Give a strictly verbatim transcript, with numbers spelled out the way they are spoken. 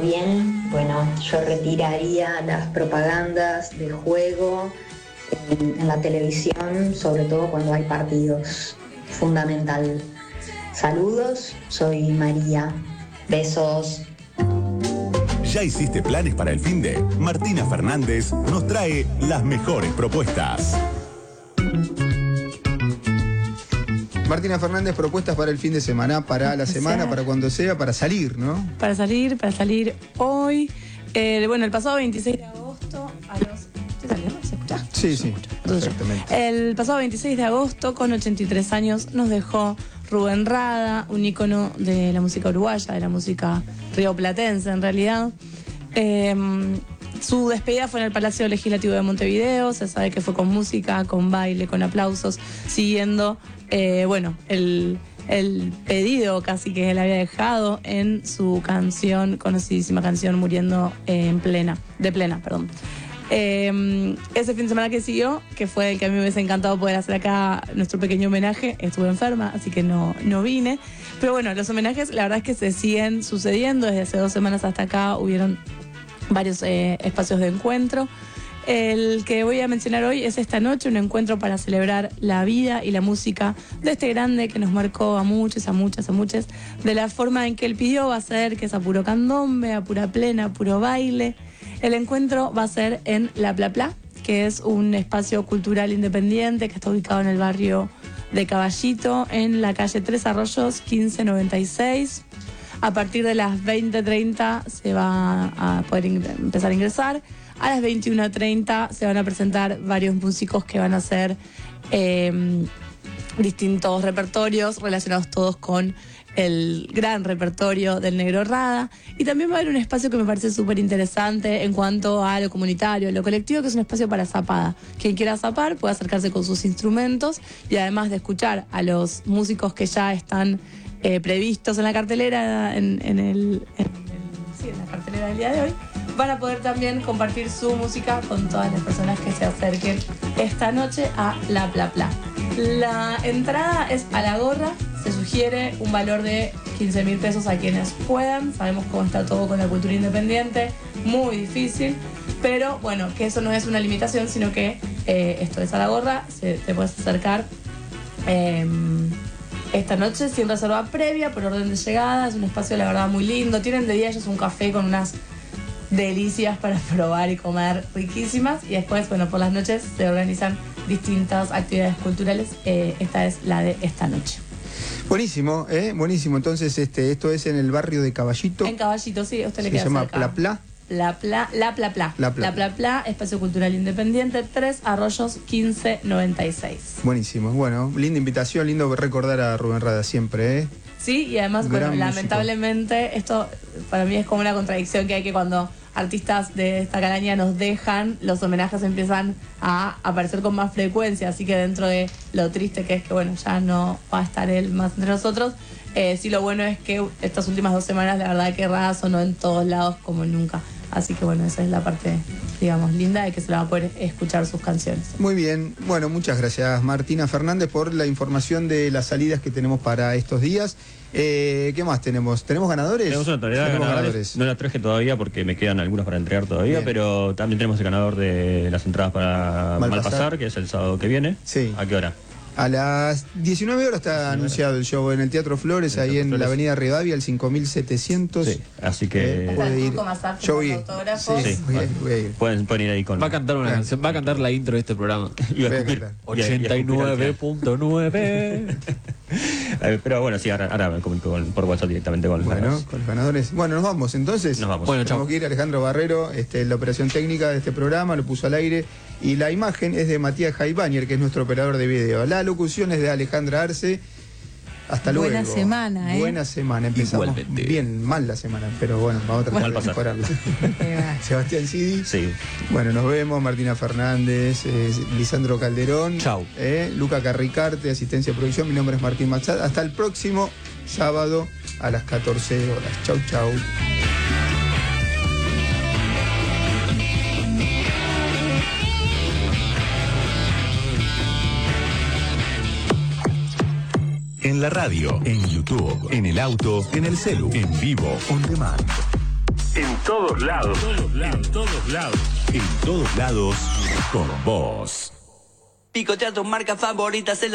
bien, bueno, yo retiraría las propagandas de juego en, en la televisión, sobre todo cuando hay partidos. Fundamental. Saludos, soy María. Besos. ¿Ya hiciste planes para el finde? Martina Fernández nos trae las mejores propuestas. Martina Fernández, propuestas para el fin de semana, para la semana, para cuando sea, para salir, ¿no? Para salir, para salir hoy. Eh, bueno, el pasado veintiséis de agosto a los... ¿Estoy saliendo? ¿Se escucha? Sí, sí, perfectamente. El pasado veintiséis de agosto, con ochenta y tres años, nos dejó Rubén Rada, un ícono de la música uruguaya, de la música rioplatense en realidad. Eh, su despedida fue en el Palacio Legislativo de Montevideo. Se sabe que fue con música, con baile, con aplausos, siguiendo eh, bueno, el, el pedido casi que él había dejado en su canción, conocidísima canción, Muriendo eh, en plena, de plena, perdón. Eh, ese fin de semana que siguió, que fue el que a mí me hubiese encantado poder hacer acá nuestro pequeño homenaje, estuve enferma, así que no, no vine. Pero bueno, los homenajes la verdad es que se siguen sucediendo. Desde hace dos semanas hasta acá hubieron varios eh, espacios de encuentro. El que voy a mencionar hoy es esta noche, un encuentro para celebrar la vida y la música de este grande que nos marcó a muchos, a muchas, a muchas, de la forma en que él pidió. Va a ser que es a puro candombe, a pura plena, a puro baile. El encuentro va a ser en La Pla Pla, que es un espacio cultural independiente que está ubicado en el barrio de Caballito, en la calle Tres Arroyos, quince noventa y seis. A partir de las veinte treinta se va a poder empezar a ingresar. A las veintiuno treinta se van a presentar varios músicos que van a hacer eh, distintos repertorios relacionados todos con el gran repertorio del Negro Rada. Y también va a haber un espacio que me parece súper interesante en cuanto a lo comunitario, a lo colectivo, que es un espacio para zapada. Quien quiera zapar puede acercarse con sus instrumentos y además de escuchar a los músicos que ya están eh, previstos en la cartelera, en, en, el, en, el, sí, en la cartelera del día de hoy, van a poder también compartir su música con todas las personas que se acerquen esta noche a La Pla Pla. La entrada es a la gorra. Se sugiere un valor de quince mil pesos a quienes puedan. Sabemos cómo está todo con la cultura independiente, muy difícil, pero bueno, que eso no es una limitación, sino que eh, esto es a la gorra, se, te puedes acercar eh, esta noche sin reserva previa, por orden de llegada. Es un espacio, la verdad, muy lindo. Tienen de día ellos un café con unas delicias para probar y comer riquísimas, y después, bueno, por las noches se organizan distintas actividades culturales. Eh, esta es la de esta noche. Buenísimo, ¿eh? Buenísimo. Entonces, este, esto es en el barrio de Caballito. En Caballito, sí, a usted le queda cerca. Se llama Pla Pla. La Pla, La Pla Pla. La Pla. La Pla Pla, Espacio Cultural Independiente, Tres Arroyos, quince noventa y seis. Buenísimo. Bueno, linda invitación, lindo recordar a Rubén Rada siempre, ¿eh? Sí, y además, Gran bueno, músico. Lamentablemente, esto para mí es como una contradicción que hay, que cuando artistas de esta calaña nos dejan, los homenajes empiezan a aparecer con más frecuencia, así que dentro de lo triste que es que, bueno, ya no va a estar él más entre nosotros, eh, sí, lo bueno es que estas últimas dos semanas, la verdad que Rada sonó en todos lados como nunca. Así que bueno, esa es la parte, digamos, linda de que se la va a poder escuchar sus canciones. Muy bien, bueno, muchas gracias Martina Fernández por la información de las salidas que tenemos para estos días. Eh, ¿Qué más tenemos? ¿Tenemos ganadores? Tenemos una tonelada de ganadores. ganadores. No la traje todavía porque me quedan algunos para entregar todavía, bien. Pero también tenemos el ganador de las entradas para Malpasar, Malpasar, que es el sábado que viene. Sí. ¿A qué hora? A las diecinueve horas está diecinueve anunciado el show en el Teatro Flores, el ahí Teatro en Flores. La avenida Rivadavia, el cinco mil setecientos. Sí, así que... Eh, puede ir. Yo voy. Sí, sí, voy a, voy a ir. Pueden, pueden ir ahí con... Va a cantar una canción, va a cantar la intro de este programa. Y va a escupir. ochenta y nueve punto nueve. Pero bueno, sí, ahora, ahora me comunico con, por WhatsApp directamente con los bueno, ganadores. con los ganadores. Bueno, nos vamos entonces. Nos vamos. Bueno, tenemos que ir. Alejandro Barrero, este, la operación técnica de este programa, lo puso al aire. Y la imagen es de Matías Jaibañer, que es nuestro operador de video. La locución es de Alejandra Arce. Hasta luego. Buena semana, ¿eh? Buena semana. Empezamos Igualmente. Bien mal la semana, pero bueno, vamos a tratar bueno, de mejorarla. Sebastián Cidi. Sí. Bueno, nos vemos. Martina Fernández, eh, Lisandro Calderón. Chau. Eh, Luca Carricarte, asistencia de producción. Mi nombre es Martín Matzat. Hasta el próximo sábado a las catorce horas. Chau, chau. En la radio, en YouTube, en el auto, en el celu, en vivo, on demand. En todos lados. En todos lados. En todos lados. Con vos. Picotea tus marcas favoritas en